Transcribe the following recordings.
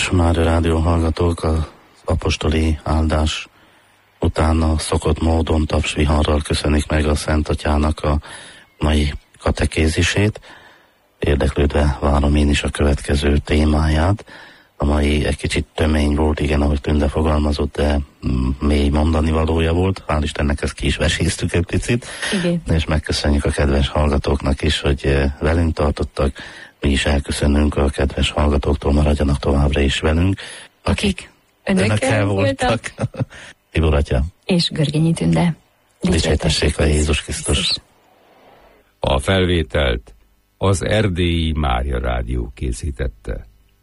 Kedves Mária Rádió hallgatók, az apostoli áldás után a szokott módon tapsviharral köszönik meg a Szent Atyának a mai katekézisét. Érdeklődve várom én is a következő témáját. A mai egy kicsit tömény volt, igen, ahogy Tünde fogalmazott, de mély mondani valója volt. Hál' Istennek ezt ki is veséztük egy picit. Igen. És megköszönjük a kedves hallgatóknak is, hogy velünk tartottak. Mi is elköszönünk a kedves hallgatóktól, maradjanak továbbra is velünk, akik önökkel voltak. Tibor atya. És Görgényi Tünde. Dicsértessék a Jézus Krisztus. A felvételt az Erdélyi Mária Rádió készítette.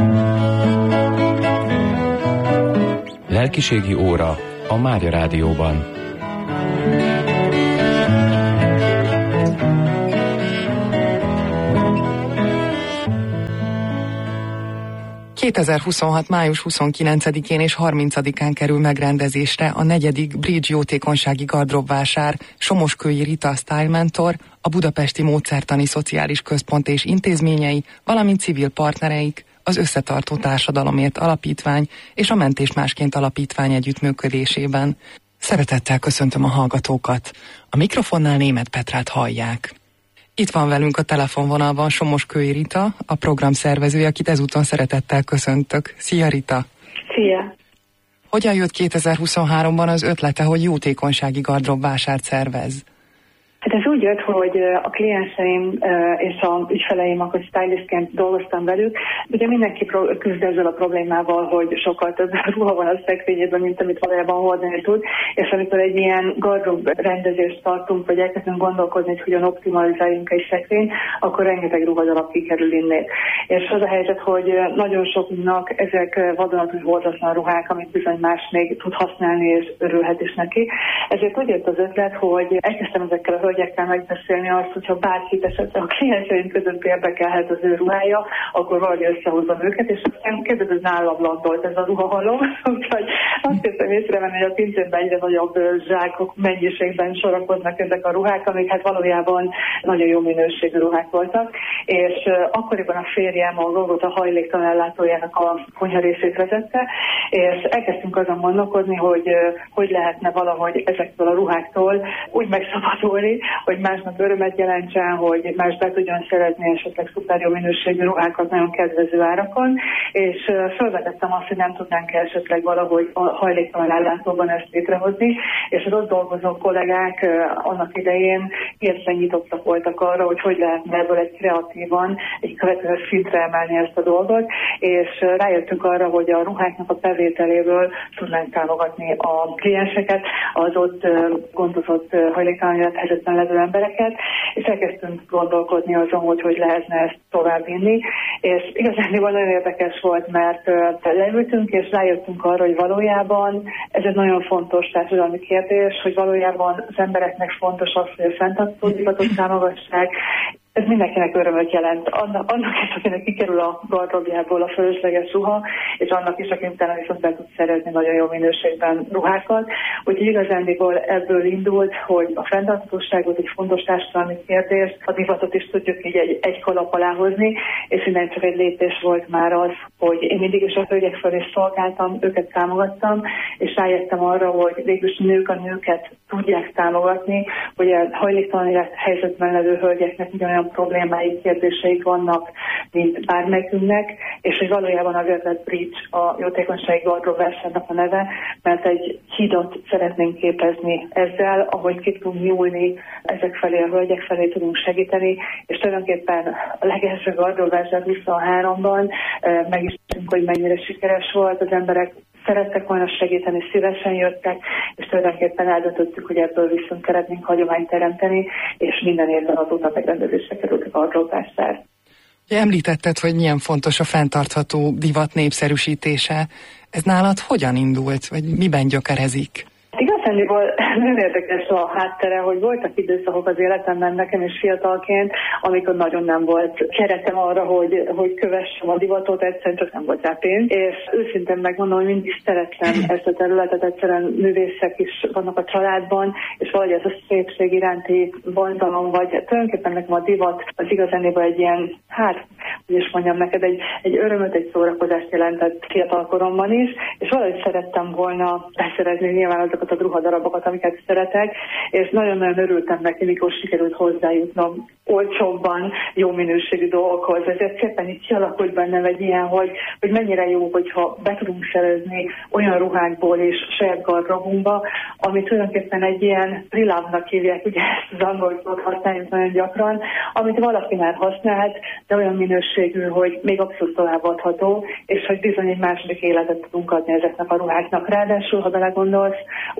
Lelkiségi óra a Mária Rádióban. ...2026. május 29-én és 30-án kerül megrendezésre a 4. Bridge jótékonysági gardróbvásár Somoskői Rita Style Mentor, a Budapesti Módszertani Szociális Központ és intézményei, valamint civil partnereik, az Összetartó Társadalomért Alapítvány és a Mentés Másként Alapítvány együttműködésében. Szeretettel köszöntöm a hallgatókat. A mikrofonnál Németh Petrát hallják. Itt van velünk a telefonvonalban Somoskői Rita, a program szervezője, akit ezúton szeretettel köszöntök. Szia, Rita! Szia! Hogyan jött 2023-ban az ötlete, hogy jótékonysági gardróbvásárt szervez? Hát ez úgy jött, hogy a klienseim és a ügyfeleim, akkor stylistként dolgoztam velük. Ugye mindenki küzd ezzel a problémával, hogy sokkal több ruha van a szekrényében, mint amit valójában hordani tud, és amikor egy ilyen gardrób rendezést tartunk, vagy elkezdünk gondolkodni, hogy hogyan optimalizáljunk egy szekrény, akkor rengeteg ruhadarab kikerül innét. És az a helyzet, hogy nagyon soknak ezek vadonatúj hordatlan ruhák, amit bizony más még tud használni, és örülhet is neki. Ezért úgy jött az ötlet, hogy elkezdtem ezekkel a hölgyekkel megbeszélni azt, hogyha bárkit esetleg a klienseim között érdekelhet az ő ruhája, akkor valahogy összehozom őket, és aztán kezdődött nálam landolt ez a ruhahalom, úgyhogy azt hiszem észrevenni, hogy a pincérben egyre nagyobb zsákok mennyiségben sorakoznak ezek a ruhák, amik hát valójában nagyon jó minőségű ruhák voltak, és akkoriban a férjem a Golgota hajléktalan ellátójának a konyha részét vezette, és elkezdtünk azon gondolkodni, hogy lehetne valahogy ezektől a ruháktól úgy megszabadulni, hogy másnak örömet jelentsen, hogy más be tudjon szerezni esetleg szuper jó minőségű ruhákat nagyon kedvező árakon, és felvetettem azt, hogy nem tudnánk esetleg valahogy a hajléktalan ellátóban ezt létrehozni, és az ott dolgozó kollégák annak idején értsen nyitottak voltak arra, hogy lehetne ebből egy kreatívan, egy következő szintre emelni ezt a dolgot, és rájöttünk arra, hogy a ruháknak a bevételéből tudnánk támogatni a klienseket, az ott gondozott hajléktalan élethelyzetben levő embereket, és elkezdtünk gondolkodni azon, hogy lehetne ezt továbbvinni, és igazán nagyon érdekes volt, mert leültünk, és rájöttünk arra, hogy valójában ez egy nagyon fontos társadalmi kérdés, hogy valójában az embereknek fontos az, hogy a fenntartható divatot támogassák. Ez mindenkinek örömöt jelent. Annak is, akinek kikerül a gardróbjából a fölösleges ruha, és annak is, aki utána viszont be tud szerezni nagyon jó minőségben ruhákat. Úgyhogy igazándiból ebből indult, hogy a fenntarthatóságot egy fontos társadalmi kérdés, a divatot is tudjuk így egy kalap alá hozni, és innen csak egy lépés volt már az, hogy én mindig is a hölgyek felé szolgáltam, őket támogattam, és rájöttem arra, hogy végülis nők a nőket tudják támogatni, hogy a hajléktalan helyzetben levő hölgyeknek ugyanolyan problémáik, kérdéseik vannak, mint bármelyikünknek, és hogy valójában a Velvet Bridge a jótékonysági gardróbvásárnak a neve, mert egy hídot szeretnénk képezni ezzel, ahogy ki tudunk nyúlni ezek felé, a hölgyek felé tudunk segíteni, és tulajdonképpen a legelső gardróbvásár 23-ban meg is tudunk, hogy mennyire sikeres volt, az emberek szerettek volna segíteni, szívesen jöttek, és tulajdonképpen eldöntöttük, hogy ebből viszont szeretnénk hagyományt teremteni, és minden évben azóta megrendezésre került a gardróbvásár. Említetted, hogy milyen fontos a fenntartható divat népszerűsítése. Ez nálad hogyan indult, vagy miben gyökerezik? Igazándiból nagyon érdekes a háttere, hogy voltak időszakok az életemben nekem is fiatalként, amikor nagyon nem volt keretem arra, hogy kövessem a divatot, egyszerűen csak nem volt rá pénz. És őszintén megmondom, hogy mindig szerettem ezt a területet, egyszerűen művészek is vannak a családban, és valahogy ez a szépség iránti vonzalom, vagy tulajdonképpen nekem a divat az igazándiból egy ilyen, is mondjam neked, egy örömöt, egy szórakozást jelentett fiatalkoromban is, és valahogy szerettem volna beszerezni nyilván azokat a ruhadarabokat, amiket szeretek, és nagyon-nagyon örültem neki, mikor sikerült hozzájutnom olcsóbban jó minőségű dolgokhoz. Ezért szépen így kialakult bennem egy ilyen, hogy mennyire jó, hogyha be tudunk szerezni olyan ruhákból és saját garderobunkba, ami tulajdonképpen egy ilyen pre-love-nak hívják, ugye ezt az angol szót használjuk nagyon gyakran, amit valaki már használhat, de olyan minőségű, hogy még abszolút továbbadható, és hogy bizony egy második életet tudunk adni ezeknek a ruháknak. Ráadásul, ha belegondolsz,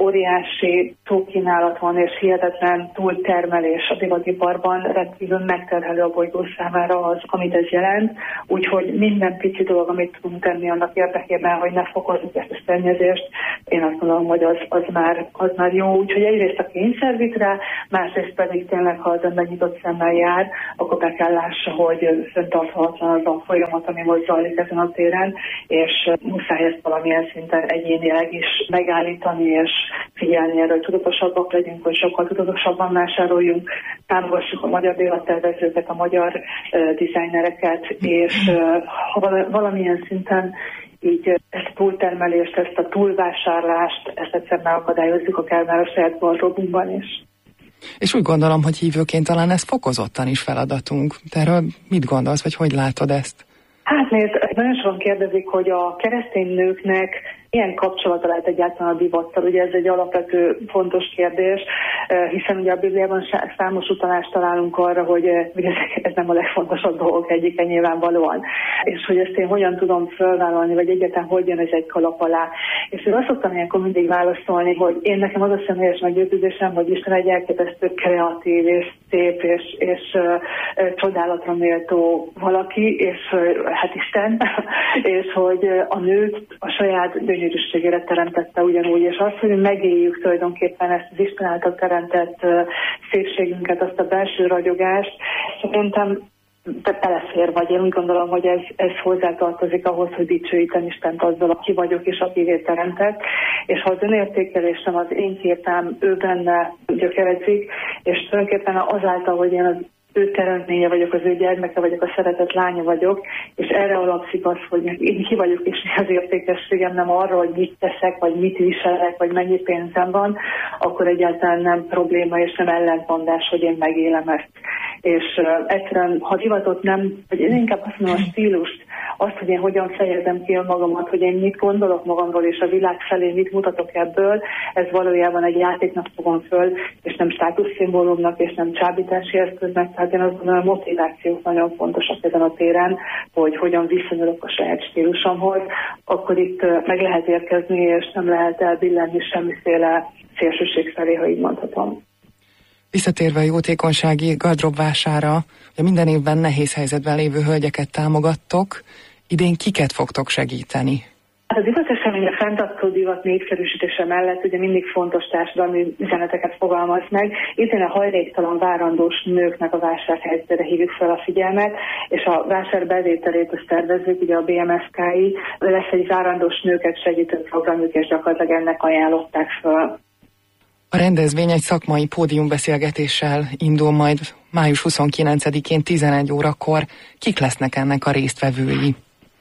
óriási túlkínálat van, és hihetetlen túltermelés a divatiparban, rendkívül megterhelő a bolygó számára az, amit ez jelent, úgyhogy minden pici dolog, amit tudunk tenni annak érdekében, hogy ne fokozzuk ezt a szennyezést, én azt gondolom, hogy az már jó. Úgyhogy egyrészt a kényszer vitt rá, másrészt pedig tényleg, ha az ember nyitott szemmel jár, akkor be kell lássa, hogy fenntarthatatlan az a folyamat, ami most zajlik ezen a téren, és muszáj ezt valamilyen szinten egyénileg is megállítani, és figyelni erre, hogy tudatosabbak legyünk, hogy sokkal tudatosabban vásároljunk, támogassuk a magyar divattervezőket, a magyar dizájnereket, és ha valamilyen szinten így ezt a túltermelést, ezt a túlvásárlást, ezt egyszer megakadályozzuk akár már a saját garderobunkban is. És úgy gondolom, hogy hívőként talán ez fokozottan is feladatunk. Te erről mit gondolsz, vagy hogy látod ezt? Hát nézd, nagyon sokan kérdezik, hogy a keresztény nőknek milyen kapcsolata lehet egyáltalán a divattal. Ugye ez egy alapvető fontos kérdés, hiszen ugye a Bibliában számos utalást találunk arra, hogy ez nem a legfontosabb dolgok egyike nyilvánvalóan. És hogy ezt én hogyan tudom felvállalni, vagy egyáltalán hogy jön ez egy kalap alá. És én azt szoktam ilyenkor mindig válaszolni, hogy én nekem az a személyes meggyőződésem, hogy Isten egy elképesztő kreatív és szép és csodálatra méltó valaki, és hát Isten, és hogy a nőt a saját gyönyörűségére teremtette ugyanúgy, és azt, hogy megéljük tulajdonképpen ezt az Isten által teremtett szépségünket, azt a belső ragyogást, szerintem belefér, vagy én úgy gondolom, hogy ez hozzátartozik ahhoz, hogy dicsőítem Istent azzal, aki vagyok és akivé teremtett, és ha az önértékelésem, az én képem ő benne gyökerezik, és tulajdonképpen azáltal, hogy én az ő teremtménye vagyok, az ő gyermeke vagyok, a szeretett lánya vagyok, és erre alapszik az, hogy én ki vagyok, és mi az értékességem, nem arra, hogy mit teszek, vagy mit viselek, vagy mennyi pénzem van, akkor egyáltalán nem probléma, és nem ellentmondás, hogy én megélem ezt. És egyszerűen, ha divatot nem, vagy én inkább azt mondom, a stílust, azt, hogy én hogyan fejezem ki magamat, hogy én mit gondolok magamról, és a világ felé mit mutatok ebből, ez valójában egy játéknak fogom föl, és nem státuszszimbólumnak, és nem csábítási eszköznek, tehát én azt gondolom, a motivációk nagyon fontosak ezen a téren, hogy hogyan viszonyulok a saját stílusomhoz, akkor itt meg lehet érkezni, és nem lehet elbillenni semmiféle szélsőség felé, ha így mondhatom. Visszatérve a jótékonysági gardróbvására, ugye minden évben nehéz helyzetben lévő hölgyeket támogattok, idén kiket fogtok segíteni? A divatesemény a fenntartó divat népszerűsítése mellett ugye mindig fontos társadalmi üzeneteket fogalmaz meg. Idén a hajléktalan várandós nőknek a vásárhelyzetére hívjuk fel a figyelmet, és a vásár bevételét a szervezők, ugye a BMSK-i, lesz egy várandós nőket segítő programjuk, és gyakorlatilag ennek ajánlották fel. A rendezvény egy szakmai pódiumbeszélgetéssel indul majd május 29-én 11 órakor. Kik lesznek ennek a résztvevői?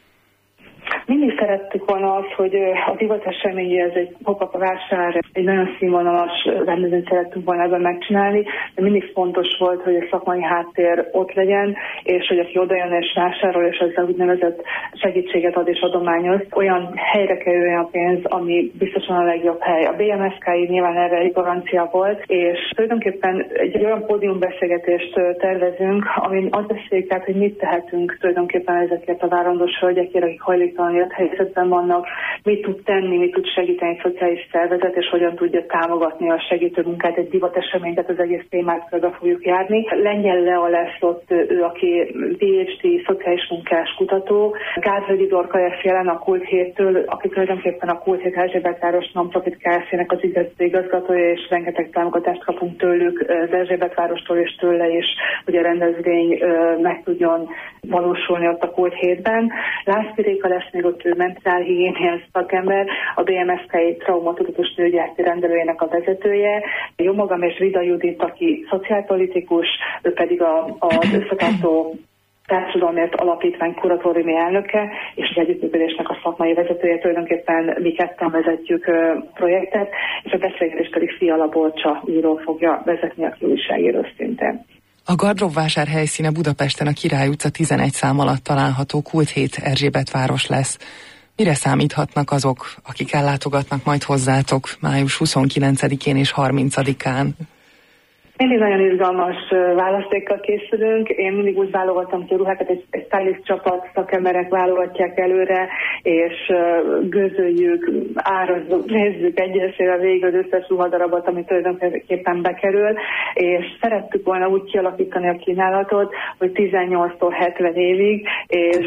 Mindig szerettük volna azt, hogy a divatesemény, ez egy pop-up vásár, egy nagyon színvonalas rendezvényt szerettünk volna ebben megcsinálni, de mindig fontos volt, hogy a szakmai háttér ott legyen, és hogy aki odajön és vásárol, és ezzel úgynevezett segítséget ad és adományoz, olyan helyre kerüljön a pénz, ami biztosan a legjobb hely. A BMSK-i nyilván erre egy garancia volt, és tulajdonképpen egy olyan pódiumbeszélgetést tervezünk, amin azt beszéljük, tehát, hogy mit tehetünk tulajdonképpen ezekért a várandós hölgyekért, akik hajléktalan élethelyzetben vannak, mit tud tenni, mit tud segíteni egy szociális szervezet, és hogyan tudja támogatni a segítő munkát, egy divateseményt, tehát az egész témát körbe fogjuk járni. Lengyel Lea lesz ott, ő, aki PhD, szociális munkás kutató. Gázvölgyi Dorka lesz jelen a Kult Héttől, aki tulajdonképpen a Kult Hét Erzsébet város non-profit Kft-nek az igazgatója, és rengeteg támogatást kapunk tőlük, az Erzsébet várostól és tőle is, hogy a rendezvény meg tudjon valósulni ott a Kult Hétben. László Réka lesz még ott, ő mentálhigiéniás szakember, a BMSK-i traumatudatos nőgyászti rendelőjének a vezetője. Jó magam és Vida Judit, aki szociálpolitikus, ő pedig az összetartó Társadalomért Alapítvány kuratóriumi elnöke, és az együttműködésnek a szakmai vezetője, tulajdonképpen mi ketten vezetjük projektet, és a beszélgetést pedig Fiala Bolcsa író fogja vezetni, aki újságíró szintén. A Gardróbvásár helyszíne Budapesten a Király utca 11 szám alatt található Kult hét Erzsébetváros lesz. Mire számíthatnak azok, akik ellátogatnak majd hozzátok május 29-én és 30-án? Mindig nagyon izgalmas választékkal készülünk. Én mindig úgy válogattam, hogy a ruhákat egy stylist csapat, szakemberek válogatják előre, és gőzöljük, árazzuk, nézzük egyesével végig az összes ruhadarabot, ami tulajdonképpen bekerül, és szerettük volna úgy kialakítani a kínálatot, hogy 18-tól 70 évig, és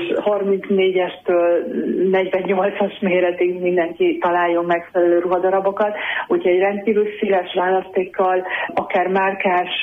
34-estől 48-as méretig mindenki találjon megfelelő ruhadarabokat, úgyhogy egy rendkívül széles választékkal, akár márkás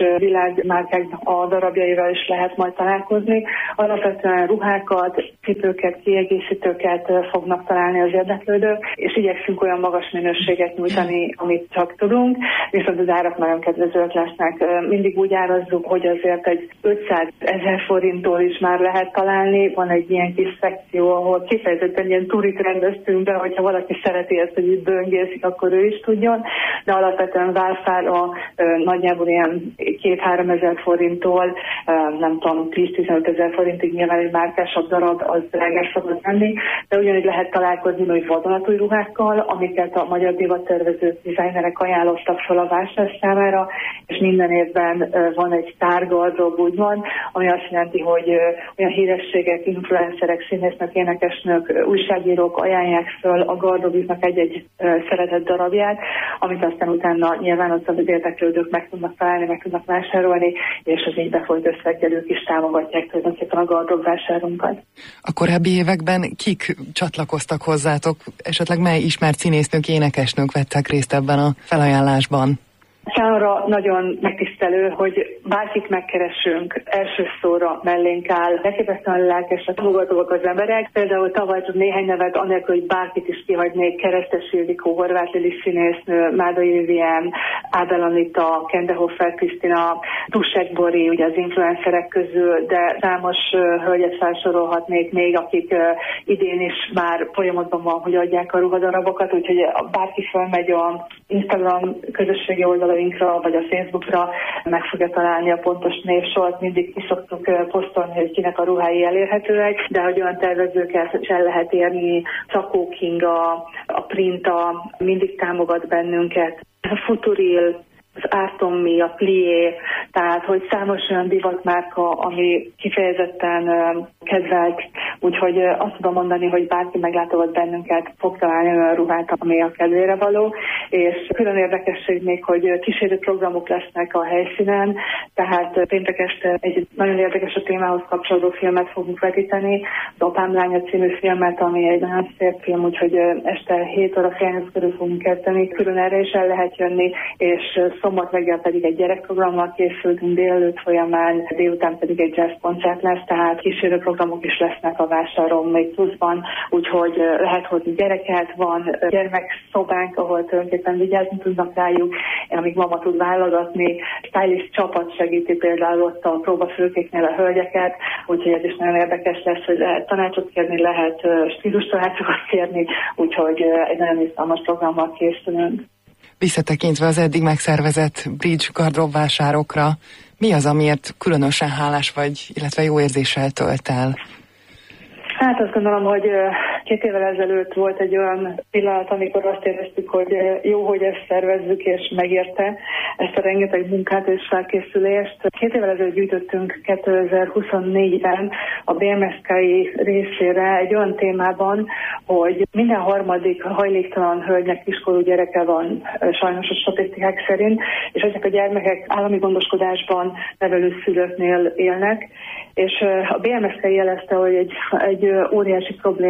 világmárkák a darabjaival is lehet majd találkozni. Alapvetően ruhákat, cipőket, kiegészítőket fognak találni az érdeklődők, és igyekszünk olyan magas minőséget nyújtani, amit csak tudunk, viszont az árak nagyon kedvezőek lesznek. Mindig úgy árazzuk, hogy azért egy 500 000 forinttól is már lehet találni. Van egy ilyen kis szekció, ahol kifejezetten ilyen turit rendeztünk be, hogyha valaki szereti ezt, hogy itt böngészik, akkor ő is tudjon, de alapvetően válfára nagyjából ilyen 2-3 ezer forinttól, nem tudom, 10-15 000 forintig nyilván egy márkásabb darab, az drágás szokott lenni, de ugyanígy lehet találkozni nagy vadonatúj ruhákkal, amiket a magyar divattervező dizájnerek ajánlottak fel a vásár számára, és minden évben van egy sztárgardrób, úgymond, ami azt jelenti, hogy olyan hírességek, influencerek, színésznök, énekesnök, újságírók ajánlják föl a gardróbjuknak egy-egy szeretett darabját, amit aztán utána nyilván az érdeklődők meg tudnak találni, meg tudnak vásárolni, és az így befolyt összeggel ők is támogatják tulajdonképpen a gardróbvásárunkat. A korábbi években kik csatlakoztak hozzátok? Esetleg mely ismert színésznők, énekesnők vettek részt ebben a felajánlásban? Számomra nagyon megtisztelő, hogy bárkit megkeresünk, első szóra mellénk áll. Elképesztően lelkesek, fogadóak az emberek. Például tavaly csak néhány nevet, anélkül, hogy bárkit is kihagynék, Keresztes Ildikó, Horváth Lili színésznő, Mádai Vivien, Ábel Anita, Kendehofer Krisztina, Dussek Bori, ugye az influencerek közül, de számos hölgyet felsorolhatnék még, akik idén is már folyamatban van, hogy adják a ruhadarabokat, úgyhogy bárki felmegy a Instagram közösségi oldalainkra, vagy a Facebookra, meg fogja találni a pontos névsort. Mindig ki szoktuk posztolni, hogy kinek a ruhái elérhetőek, de hogy olyan tervezőket is el lehet érni, Szakó Kinga, a Printa mindig támogat bennünket, a Futuril, az Artommi, a Plié, tehát hogy számos olyan divatmárka, ami kifejezetten kedvelt, úgyhogy azt tudom mondani, hogy bárki meglátogat bennünket, fog találni olyan ruhát, ami a kedvére való, és külön érdekesség még, hogy kísérő programok lesznek a helyszínen, tehát péntek este egy nagyon érdekes a témához kapcsolódó filmet fogunk vetíteni, az Apám lánya című filmet, ami egy nagyon szép film, úgyhogy este 7 óra fél körül fogunk kezdeni, külön erre is el lehet jönni, és szombat reggel pedig egy gyerekprogrammal készültünk délelőtt folyamán, délután pedig egy jazz koncert lesz, tehát kísérőprogramok is lesznek a vásáron még pluszban, úgyhogy lehet hozni gyereket, van gyermekszobánk, ahol tulajdonképpen vigyázni tudnak rájuk, amíg mama tud válogatni, stylist csapat segíti például ott a próbafülkéknél a hölgyeket, úgyhogy ez is nagyon érdekes lesz, hogy lehet tanácsot kérni, lehet stílus tanácsokat kérni, úgyhogy egy nagyon izgalmas programmal készülünk. Visszatekintve az eddig megszervezett Bridge gardróbvásárokra, mi az, amiért különösen hálás vagy, illetve jó érzéssel tölt el? Hát azt gondolom, hogy 2 évvel ezelőtt volt egy olyan pillanat, amikor azt éreztük, hogy jó, hogy ezt szervezzük, és megérte ezt a rengeteg munkát és felkészülést. 2 évvel ezelőtt gyűjtöttünk 2024-ben a BMSK-i részére egy olyan témában, hogy minden harmadik hajléktalan hölgynek kiskorú gyereke van sajnos a statisztikák szerint, és ezek a gyermekek állami gondoskodásban nevelőszülőknél élnek, és a BMSK jelezte, hogy egy óriási probléma, hogy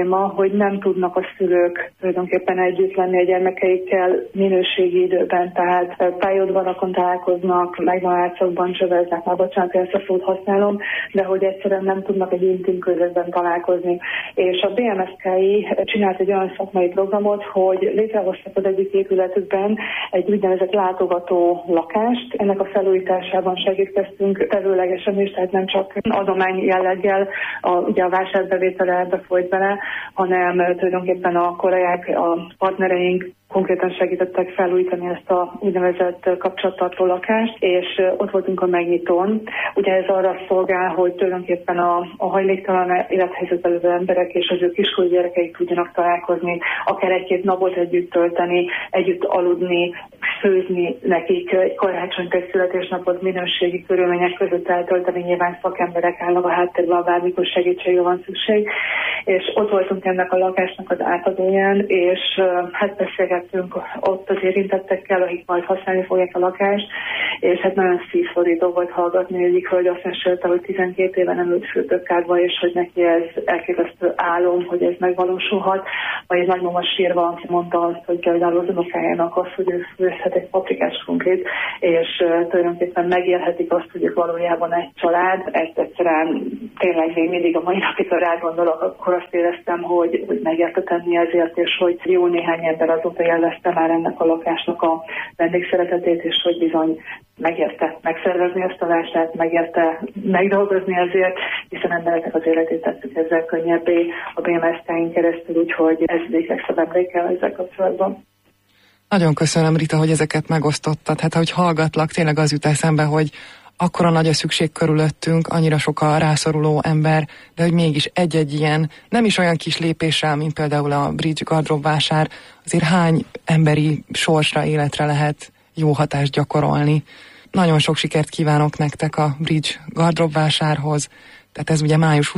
hogy nem tudnak a szülők tulajdonképpen együtt lenni a gyermekeikkel minőségi időben, tehát pályaudvarakon találkoznak, McDonald's-okban csöveznek, már bocsánat, ezt a szót használom, de hogy egyszerűen nem tudnak egy intim közösben találkozni. És a BMSK-i csinált egy olyan szakmai programot, hogy létrehoztak az egyik épületükben egy úgynevezett látogató lakást. Ennek a felújításában segítkeztünk terüllegesen is, tehát nem csak adomány jelleggel ugye a vásárbevétele ebbe folyt bele, hanem tulajdonképpen a kollégák, a partnereink konkrétan segítettek felújítani ezt a úgynevezett kapcsolattartó lakást, és ott voltunk a megnyitón. Ugye ez arra szolgál, hogy tulajdonképpen a hajléktalan élethelyzetben az emberek és az ő kiskorú gyerekeik tudjanak találkozni, akár egy-két napot együtt tölteni, együtt aludni, főzni nekik, egy karácsonyt, egy születésnapot minőségi körülmények között eltölteni, nyilván szakemberek állnak a háttérben, bármikor segítségre van szükség. És ott voltunk ennek a lakásnak az átadóján, és hát beszélgettünk ott az érintettekkel, akik majd használni fogják a lakást, és hát nagyon szívszorító volt hallgatni, egyik hölgy azt mesélte, hogy 12 éve nem ült fürdőkádba, és hogy neki ez elképesztő álom, hogy ez megvalósulhat. Vagy egy nagymama sírva mondta azt, hogy például az unokájának azt, hogy ő főzhet egy paprikás krumplit, és tulajdonképpen megélhetik azt, hogy ők valójában egy család. Ezt egyszerűen tényleg még mindig a mai napig, ha rá akkor azt éreztem, hogy megérte tenni ezért, és hogy jó néhány ember azóta jelezte már ennek a lakásnak a vendégszeretetét, és hogy bizony megérte megszervezni ezt a vásárt, megérte megdolgozni ezért, hiszen embereknek az életét tettük ezzel könnyebbé a BMSK-n keresztül, úgyhogy ez véglegszebb emlékel ezzel kapcsolatban. Nagyon köszönöm, Rita, hogy ezeket megosztottad. Hát, ahogy hallgatlak, tényleg az jut eszembe, hogy akkora nagy a szükség körülöttünk, annyira sok a rászoruló ember, de hogy mégis egy-egy ilyen, nem is olyan kis lépéssel, mint például a Bridge gardróbvásár, azért hány emberi sorsra, életre lehet jó hatást gyakorolni. Nagyon sok sikert kívánok nektek a Bridge gardróbvásárhoz. Tehát ez ugye május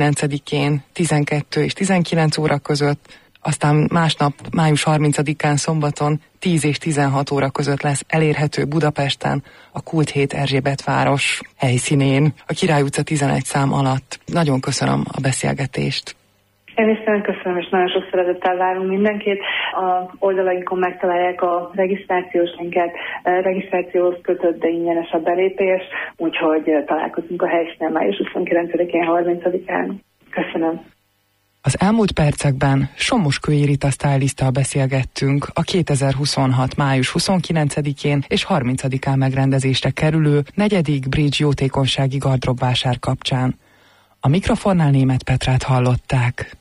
29-én 12 és 19 óra között, aztán másnap, május 30-án szombaton 10 és 16 óra között lesz elérhető Budapesten, a Kult Hét Erzsébetváros helyszínén, a Király utca 11 szám alatt. Nagyon köszönöm a beszélgetést. Én is nagyon köszönöm, és nagyon sok szeretettel várunk mindenkit. A oldalainkon megtalálják a regisztrációs linket, regisztrációhoz kötött, de ingyenes a belépés, úgyhogy találkozunk a helyszínen május 29-én, 30-án. Köszönöm. Az elmúlt percekben Somoskői Rita stylisttal beszélgettünk a 2026. május 29-én és 30-án megrendezésre kerülő 4. Bridge jótékonysági gardróbvásár kapcsán. A mikrofonnál Németh Petrát hallották.